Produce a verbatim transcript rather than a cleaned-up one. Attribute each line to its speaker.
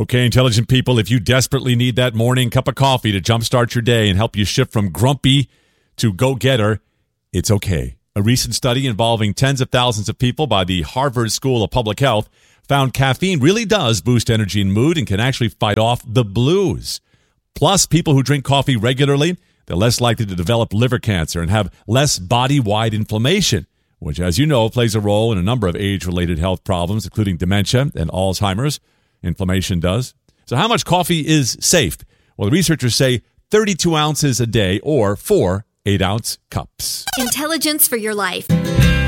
Speaker 1: Okay, intelligent people, if you desperately need that morning cup of coffee to jumpstart your day and help you shift from grumpy to go-getter, it's okay. A recent study involving tens of thousands of people by the Harvard School of Public Health found caffeine really does boost energy and mood and can actually fight off the blues. Plus, people who drink coffee regularly, they're less likely to develop liver cancer and have less body-wide inflammation, which, as you know, plays a role in a number of age-related health problems, including dementia and Alzheimer's. Inflammation does. So how much coffee is safe? Well, the researchers say thirty-two ounces a day or four eight-ounce cups.
Speaker 2: Intelligence for your life.